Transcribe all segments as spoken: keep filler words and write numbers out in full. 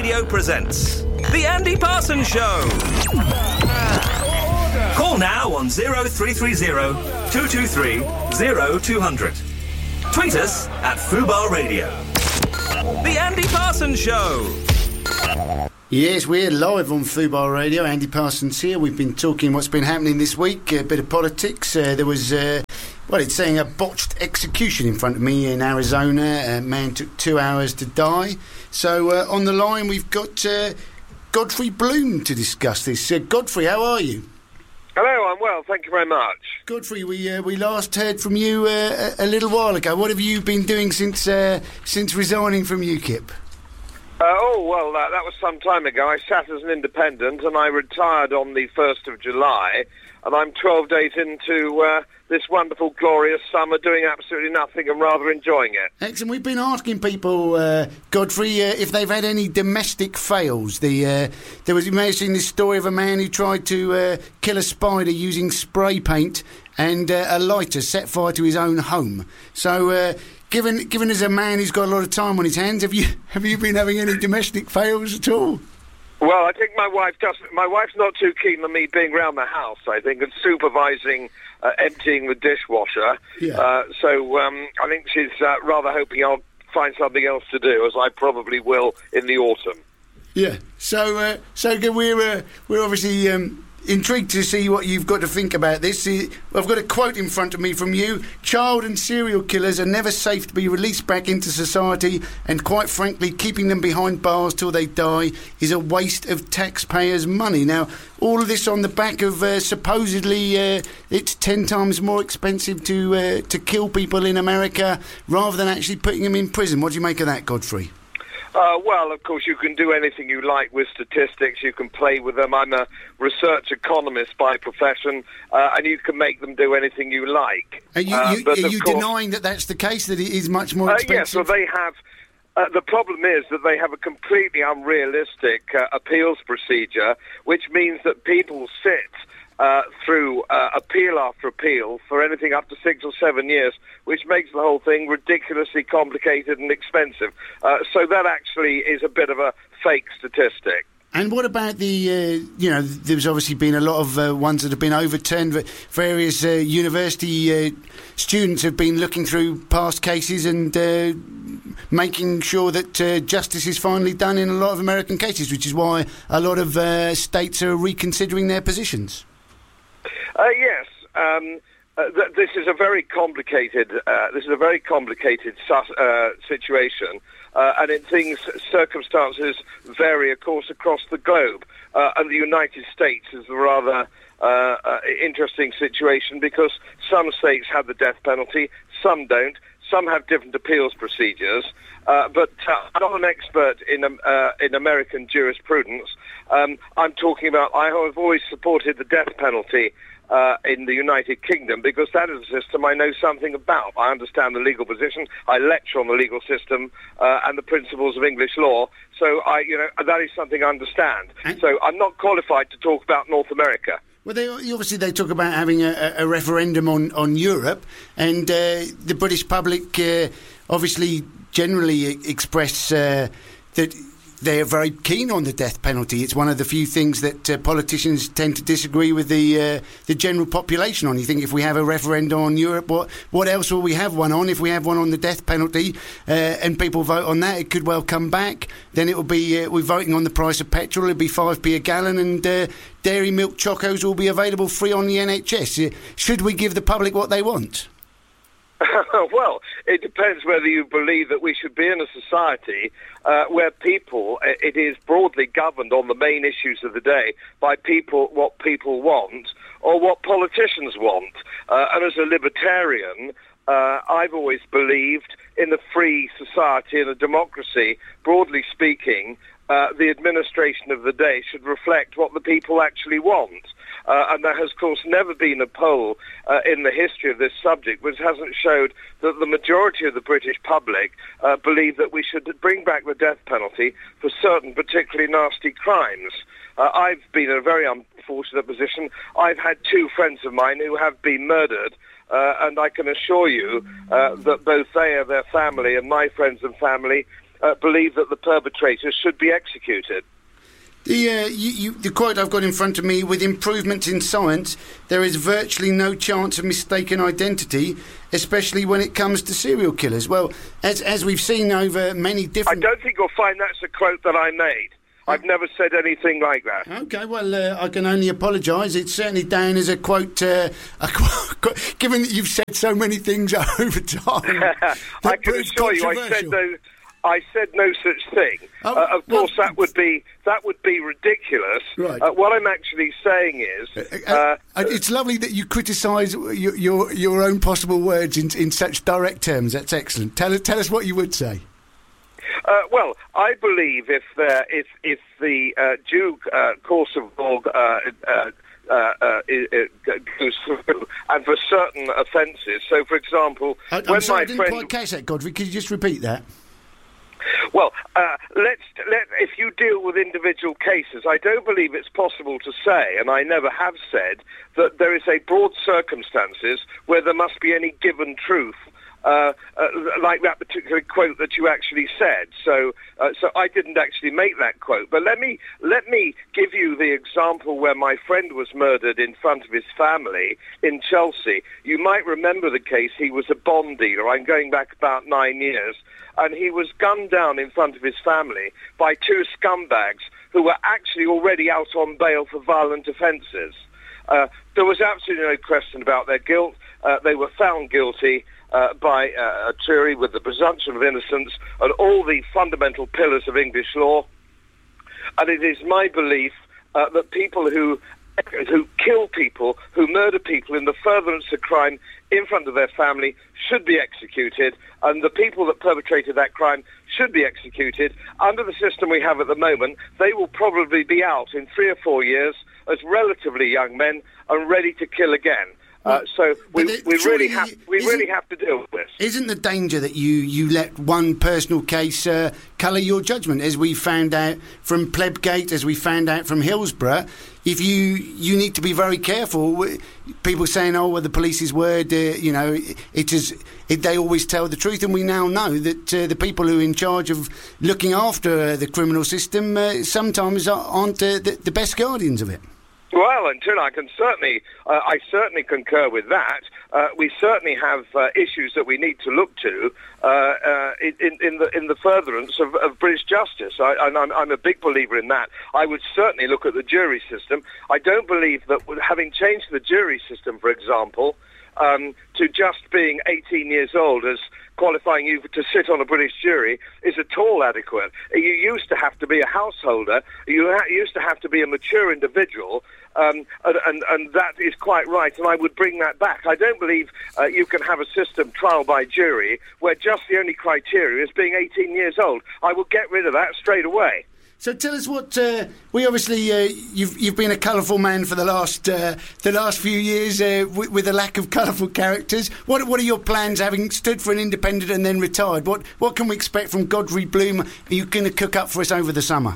Radio presents The Andy Parsons Show. Call now on oh three three oh, two two three, oh two hundred. Tweet us at Fubar Radio. The Andy Parsons Show. Yes, we're live on Fubar Radio. Andy Parsons here. We've been talking what's been happening this week, a bit of politics. Uh, there was, uh, well, it's saying a botched execution in front of me in Arizona. A man took two hours to die. So uh, on the line, we've got uh, Godfrey Bloom to discuss this. Uh, Godfrey, how are you? Hello, I'm well, thank you very much. Godfrey, we uh, we last heard from you uh, a, a little while ago. What have you been doing since uh, since resigning from UKIP? Uh, oh, well, uh, that was some time ago. I sat as an independent and I retired on the first of July, and I'm twelve days into uh, this wonderful, glorious summer doing absolutely nothing and rather enjoying it. Excellent. We've been asking people, uh, Godfrey, uh, if they've had any domestic fails. The uh, there was, you may have seen this story of a man who tried to uh, kill a spider using spray paint and uh, a lighter, set fire to his own home. So... Uh, Given, given as a man who's got a lot of time on his hands, have you have you been having any domestic fails at all? Well, I think my wife doesn't. My wife's not too keen on me being around the house, I think, and supervising uh, emptying the dishwasher. Yeah. Uh, so um, I think she's uh, rather hoping I'll find something else to do, as I probably will in the autumn. Yeah. So uh, so we're uh, we're obviously. Um, Intrigued to see what you've got to think about this. I've got a quote in front of me from you. Child and serial killers are never safe to be released back into society, and quite frankly, keeping them behind bars till they die is a waste of taxpayers' money. Now, all of this on the back of uh, supposedly uh, it's ten times more expensive to uh, to kill people in America rather than actually putting them in prison. What do you make of that, Godfrey? Uh, well, of course, you can do anything you like with statistics. You can play with them. I'm a research economist by profession, uh, and you can make them do anything you like. Are you, uh, you, but are you course, denying that that's the case, that it is much more uh, expensive? Yes, well, they have... Uh, the problem is that they have a completely unrealistic uh, appeals procedure, which means that people sit... Uh, through uh, appeal after appeal for anything up to six or seven years, which makes the whole thing ridiculously complicated and expensive. Uh, so that actually is a bit of a fake statistic. And what about the, uh, you know, there's obviously been a lot of uh, ones that have been overturned. Various uh, university uh, students have been looking through past cases and uh, making sure that uh, justice is finally done in a lot of American cases, which is why a lot of uh, states are reconsidering their positions. Uh, yes, um, uh, th- this is a very complicated. Uh, this is a very complicated su- uh, situation, uh, and in things circumstances vary, of course, across the globe. Uh, and the United States is a rather uh, uh, interesting situation because some states have the death penalty, some don't. Some have different appeals procedures, uh, but uh, I'm not an expert in um, uh, in American jurisprudence. Um, I'm talking about. I have always supported the death penalty uh, in the United Kingdom because that is a system I know something about. I understand the legal position. I lecture on the legal system uh, and the principles of English law. So I, you know, that is something I understand. So I'm not qualified to talk about North America. Well, they, obviously they talk about having a, a referendum on, on Europe, and uh, the British public uh, obviously generally express uh, that they are very keen on the death penalty. It's one of the few things that uh, politicians tend to disagree with the uh, the general population on. You think if we have a referendum on Europe, what what else will we have one on? If we have one on the death penalty uh, and people vote on that, it could well come back. Then it will be, uh, we're voting on the price of petrol, it'll be five p a gallon, and uh, dairy milk chocos will be available free on the N H S. Uh, should we give the public what they want? Well, it depends whether you believe that we should be in a society uh, where people, it is broadly governed on the main issues of the day by people, what people want, or what politicians want. Uh, and as a libertarian, uh, I've always believed in a free society and a democracy, broadly speaking. Uh, the administration of the day should reflect what the people actually want. Uh, and there has, of course, never been a poll uh, in the history of this subject which hasn't showed that the majority of the British public uh, believe that we should bring back the death penalty for certain particularly nasty crimes. Uh, I've been in a very unfortunate position. I've had two friends of mine who have been murdered, uh, and I can assure you uh, that both they and their family and my friends and family uh, believe that the perpetrators should be executed. The, uh, you, you, the quote I've got in front of me, with improvements in science, there is virtually no chance of mistaken identity, especially when it comes to serial killers. Well, as as we've seen over many different... I don't think you'll find that's a quote that I made. I've never said anything like that. OK, well, uh, I can only apologise. It's certainly down as a quote, uh, a quote, given that you've said so many things over time. I can assure you, I said no... I said no such thing. Oh, uh, of course, well, that would be that would be ridiculous. Right. Uh, what I'm actually saying is, uh, uh, uh, it's lovely that you criticise your, your your own possible words in in such direct terms. That's excellent. Tell us tell us what you would say. Uh, well, I believe if uh, if if the uh, due uh, course of law uh, uh, Uh, uh, it, it goes through, and for certain offences. So, for example, I, I'm when sorry, my I didn't friend, quite catch that, Godfrey. Could you just repeat that? Well, uh, let's let if you deal with individual cases, I don't believe it's possible to say, and I never have said, that there is a broad circumstances where there must be any given truth. Uh, uh, like that particular quote that you actually said. So, uh, so I didn't actually make that quote. But let me let me give you the example where my friend was murdered in front of his family in Chelsea. You might remember the case. He was a bond dealer. I'm going back about nine years, and he was gunned down in front of his family by two scumbags who were actually already out on bail for violent offences. Uh, there was absolutely no question about their guilt. Uh, they were found guilty Uh, by uh, a jury with the presumption of innocence and all the fundamental pillars of English law. And it is my belief uh, that people who who kill people, who murder people in the furtherance of crime in front of their family should be executed, and the people that perpetrated that crime should be executed. Under the system we have at the moment, they will probably be out in three or four years as relatively young men and ready to kill again. Uh, so we, it, we really have we really have to deal with this. Isn't the danger that you, you let one personal case uh, colour your judgment, as we found out from Plebgate, as we found out from Hillsborough? If you you need to be very careful. People saying, "Oh, well, the police's word," uh, you know, it is. It, they always tell the truth, and we now know that uh, the people who are in charge of looking after uh, the criminal system uh, sometimes aren't uh, the, the best guardians of it. Well, until I can certainly, uh, I certainly concur with that. Uh, we certainly have uh, issues that we need to look to uh, uh, in, in the in the furtherance of, of British justice, I, and I'm, I'm a big believer in that. I would certainly look at the jury system. I don't believe that having changed the jury system, for example, um, to just being eighteen years old as qualifying you to sit on a British jury is at all adequate. You used to have to be a householder. You ha- used to have to be a mature individual. Um, and, and, and that is quite right, and I would bring that back. I don't believe uh, you can have a system, trial by jury, where just the only criteria is being eighteen years old. I will get rid of that straight away. So tell us what uh, we obviously uh, you've you've been a colourful man for the last uh, the last few years uh, with, with a lack of colourful characters. What what are your plans, having stood for an independent and then retired? What what can we expect from Godfrey Bloom? Are you going to cook up for us over the summer?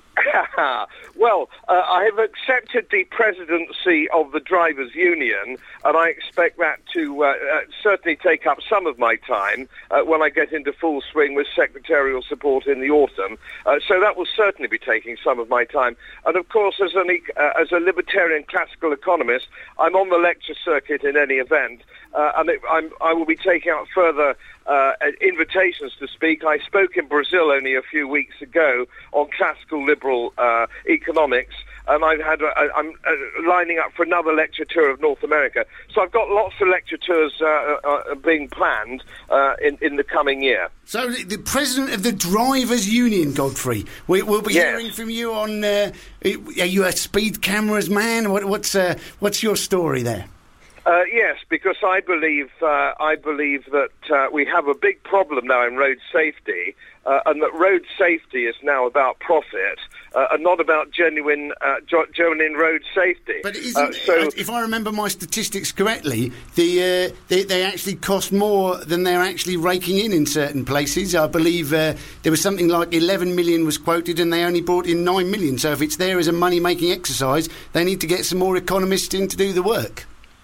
Well, uh, I have accepted the presidency of the Drivers' Union, and I expect that to uh, uh, certainly take up some of my time uh, when I get into full swing with secretarial support in the autumn. Uh, so that will certainly be taking some of my time. And of course, as, an, uh, as a libertarian classical economist, I'm on the lecture circuit in any event, uh, and it, I'm, I will be taking out further Uh, invitations to speak. I spoke in Brazil only a few weeks ago on classical liberal uh, economics, and I've had a, a, I'm uh, lining up for another lecture tour of North America. So I've got lots of lecture tours uh, uh, being planned uh, in, in the coming year. So the president of the Drivers' Union, Godfrey, we, we'll be yes. hearing from you on. Uh, are you a speed cameras man? What, what's uh, what's your story there? Uh, yes, because I believe uh, I believe that uh, we have a big problem now in road safety, uh, and that road safety is now about profit uh, and not about genuine uh, genuine road safety. But isn't, uh, so, if I remember my statistics correctly, the uh, they, they actually cost more than they're actually raking in in certain places. I believe uh, there was something like eleven million was quoted, and they only brought in nine million. So if it's there as a money-making exercise, they need to get some more economists in to do the work.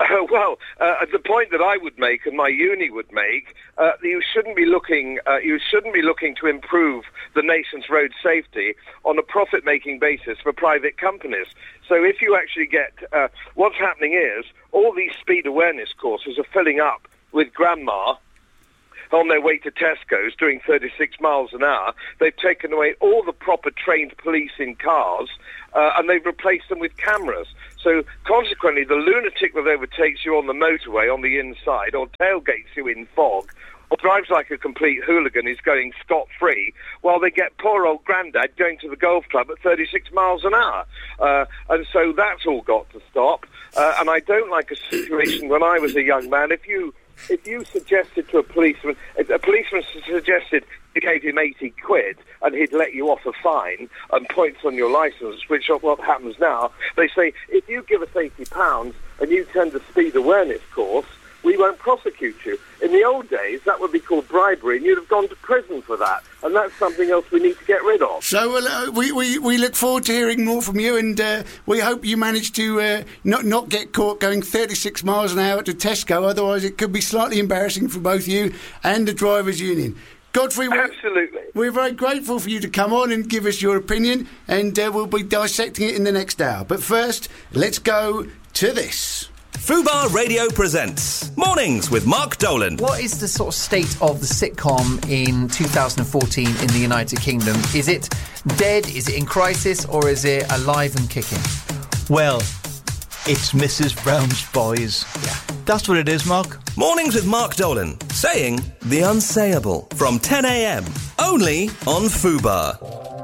Uh, well, uh, the point that I would make and my uni would make, uh, you shouldn't be looking. Uh, you shouldn't be looking to improve the nation's road safety on a profit-making basis for private companies. So if you actually get, uh, what's happening is all these speed awareness courses are filling up with grandma on their way to Tesco's doing thirty-six miles an hour. They've taken away all the proper trained police in cars, uh, and they've replaced them with cameras. So consequently, the lunatic that overtakes you on the motorway on the inside, or tailgates you in fog, or drives like a complete hooligan is going scot-free, while they get poor old granddad going to the golf club at thirty-six miles an hour. Uh, and so that's all got to stop. Uh, and I don't like a situation when I was a young man, if you if you suggested to a policeman, a policeman suggested you gave him eighty quid and he'd let you off a fine and points on your licence, which is what happens now. They say, if you give us eighty pounds and you attend a speed awareness course, we won't prosecute you. In the old days, that would be called bribery, and you'd have gone to prison for that. And that's something else we need to get rid of. So uh, we, we, we look forward to hearing more from you, and uh, we hope you manage to uh, not, not get caught going thirty-six miles an hour to Tesco, otherwise it could be slightly embarrassing for both you and the Drivers' Union. Godfrey, we're, Absolutely. we're very grateful for you to come on and give us your opinion, and uh, we'll be dissecting it in the next hour. But first, let's go to this. Fubar Radio presents Mornings with Mark Dolan. What is the sort of state of the sitcom in two thousand fourteen in the United Kingdom? Is it dead, is it in crisis, or is it alive and kicking? Well, it's Missus Brown's Boys. Yeah. That's what it is, Mark. Mornings with Mark Dolan, saying the unsayable from ten a.m. only on Fubar.